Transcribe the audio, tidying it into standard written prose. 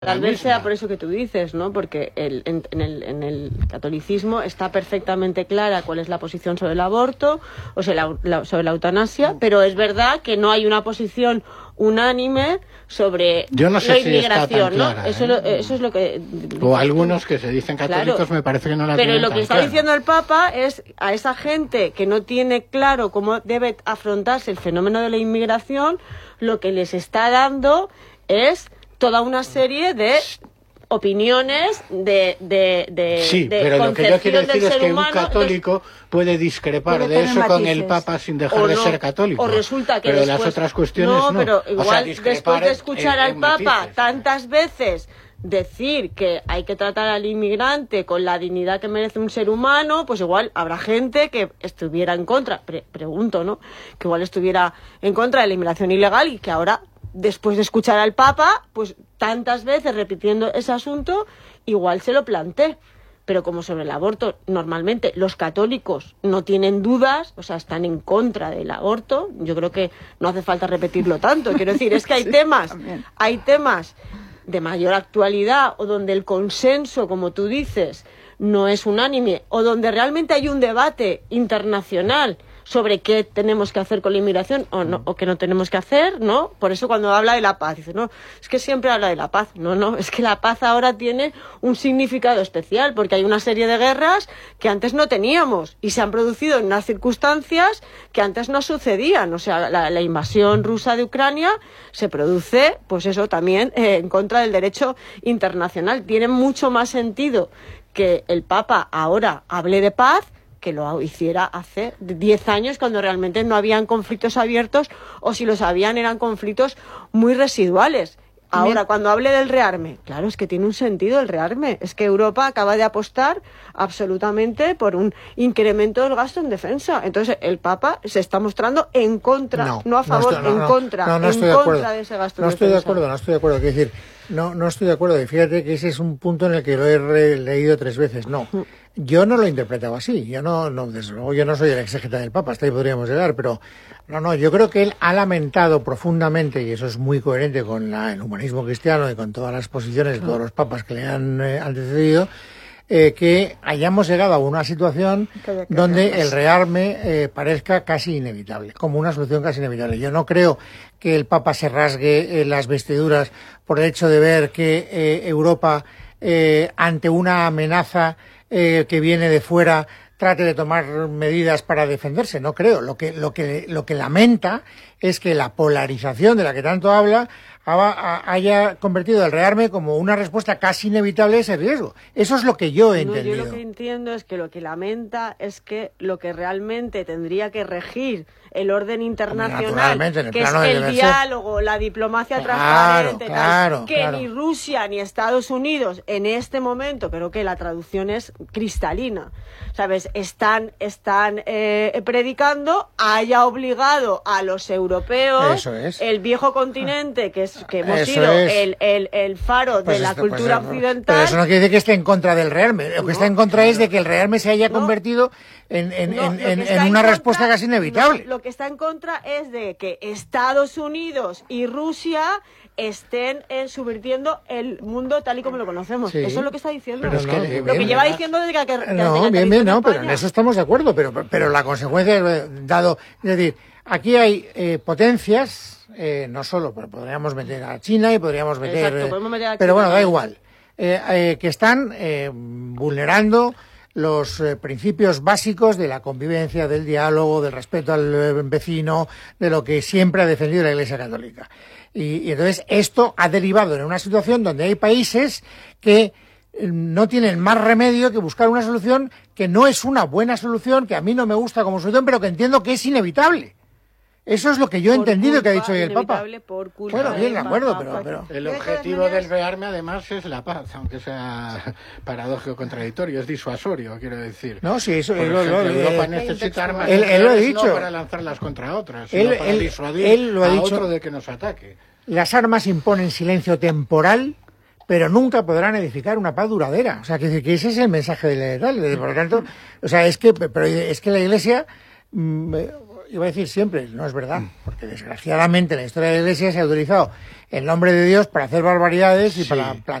Tal vez sea por eso que tú dices, ¿no? Porque en el catolicismo está perfectamente clara cuál es la posición sobre el aborto o sobre la eutanasia, pero es verdad que no hay una posición unánime sobre la inmigración, ¿no? Eso es lo que... O algunos que se dicen católicos, claro, me parece que no la tienen. Pero lo que está diciendo el Papa es a esa gente que no tiene claro cómo debe afrontarse el fenómeno de la inmigración, lo que les está dando es toda una serie de opiniones sí, pero lo que yo quiero decir es que un católico puede discrepar de eso con el Papa sin dejar de ser católico. O resulta que pero después, las otras cuestiones no. Pero igual después de escuchar al Papa tantas veces decir que hay que tratar al inmigrante con la dignidad que merece un ser humano, pues igual habrá gente que estuviera en contra, pregunto, ¿no? Que igual estuviera en contra de la inmigración ilegal y que ahora, después de escuchar al Papa, pues tantas veces repitiendo ese asunto, igual se lo planteé. Pero como sobre el aborto, normalmente los católicos no tienen dudas, o sea, están en contra del aborto, yo creo que no hace falta repetirlo tanto. Quiero decir, es que hay temas de mayor actualidad o donde el consenso, como tú dices, no es unánime, o donde realmente hay un debate internacional sobre qué tenemos que hacer con la inmigración o qué no tenemos que hacer, ¿no? Por eso cuando habla de la paz, dice, no, es que siempre habla de la paz. No, es que la paz ahora tiene un significado especial, porque hay una serie de guerras que antes no teníamos y se han producido en unas circunstancias que antes no sucedían. O sea, la invasión rusa de Ucrania se produce, pues eso, también en contra del derecho internacional. Tiene mucho más sentido que el Papa ahora hable de paz que lo hiciera hace 10 años, cuando realmente no habían conflictos abiertos, o si los habían eran conflictos muy residuales. Ahora, cuando hable del rearme, claro, es que tiene un sentido el rearme. Es que Europa acaba de apostar absolutamente por un incremento del gasto en defensa. Entonces, el Papa se está mostrando en contra, no a favor, en contra de ese gasto en defensa. No estoy de acuerdo. Quiero decir, no estoy de acuerdo. Y fíjate que ese es un punto en el que lo he leído 3 veces. No. Yo no lo interpretaba así. Yo desde luego, yo no soy el exégeta del Papa, hasta ahí podríamos llegar, pero yo creo que él ha lamentado profundamente, y eso es muy coherente con el humanismo cristiano y con todas las posiciones de todos los papas que le han antecedido, que hayamos llegado a una situación donde el rearme parezca casi inevitable, como una solución casi inevitable. Yo no creo que el Papa se rasgue las vestiduras por el hecho de ver que Europa, ante una amenaza que viene de fuera, trate de tomar medidas para defenderse. No creo. Lo que lamenta es que la polarización de la que tanto habla haya convertido el rearme como una respuesta casi inevitable a ese riesgo. Eso es lo que yo he entendido. Yo lo que entiendo es que lo que lamenta es que lo que realmente tendría que regir el orden internacional, que es el diálogo, la diplomacia transparente, ni Rusia ni Estados Unidos en este momento, creo que la traducción es cristalina, ¿sabes? Están predicando, haya obligado a los europeos, el viejo continente que hemos sido el faro de la cultura occidental. Pero eso no quiere decir que esté en contra del rearme. Lo que está en contra es de que el rearme se haya convertido en una respuesta casi inevitable. Lo que está en contra es de que Estados Unidos y Rusia estén subvirtiendo el mundo tal y como lo conocemos. Eso es lo que está diciendo. Pero lo que lleva diciendo desde que pero en eso estamos de acuerdo. Pero la consecuencia es decir, aquí hay potencias, no solo, pero podríamos meter a China y podríamos meter... pero bueno, da igual. Que están vulnerando los principios básicos de la convivencia, del diálogo, del respeto al vecino, de lo que siempre ha defendido la Iglesia Católica. Y entonces esto ha derivado en una situación donde hay países que no tienen más remedio que buscar una solución que no es una buena solución, que a mí no me gusta como solución, pero que entiendo que es inevitable. Eso es lo que yo he entendido que ha dicho hoy el Papa. Bueno, bien, de acuerdo, pero... El objetivo del rearme, además, es la paz, aunque sea paradójico contradictorio, es disuasorio, quiero decir. No, sí, eso... Europa necesita armas él lo ha dicho. No para lanzarlas contra otras, sino para disuadir a otro de que nos ataque. Las armas imponen silencio temporal, pero nunca podrán edificar una paz duradera. O sea, que ese es el mensaje de tal. Por lo tanto, o sea, es que la Iglesia... iba a decir siempre, no es verdad, porque desgraciadamente en la historia de la Iglesia se ha utilizado el nombre de Dios para hacer barbaridades y para